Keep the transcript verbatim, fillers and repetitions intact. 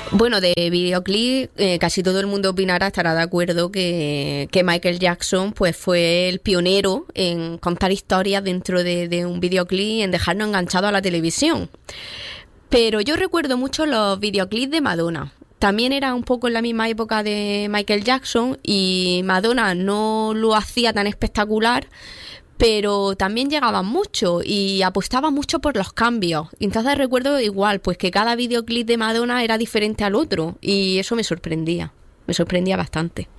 Bueno, de videoclip, eh, casi todo el mundo opinará, estará de acuerdo que, que Michael Jackson pues fue el pionero en contar historias dentro de, de un videoclip, en dejarnos enganchados a la televisión. Pero yo recuerdo mucho los videoclips de Madonna. También era un poco en la misma época de Michael Jackson y Madonna no lo hacía tan espectacular, pero también llegaban mucho y apostaba mucho por los cambios. Entonces recuerdo igual, pues que cada videoclip de Madonna era diferente al otro y eso me sorprendía, me sorprendía bastante.